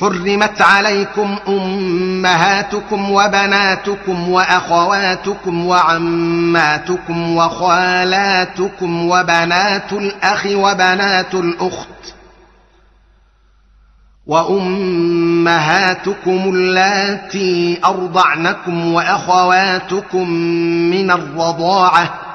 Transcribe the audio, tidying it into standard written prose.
حرمت عليكم أمهاتكم وبناتكم وأخواتكم وعماتكم وخالاتكم وبنات الأخ وبنات الأخت وأمهاتكم اللاتي أرضعنكم وأخواتكم من الرضاعة